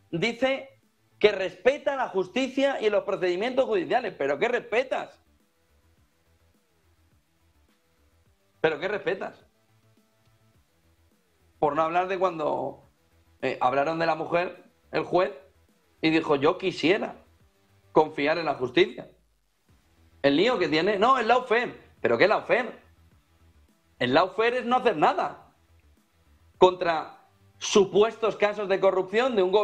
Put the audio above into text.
dice que respeta la justicia y los procedimientos judiciales. ¿Pero qué respetas? ¿Pero qué respetas? Por no hablar de cuando hablaron de la mujer, el juez, y dijo, yo quisiera confiar en la justicia. El lío que tiene, no, el lawfare. ¿Pero qué lawfare? El lawfare es no hacer nada contra supuestos casos de corrupción de un gobierno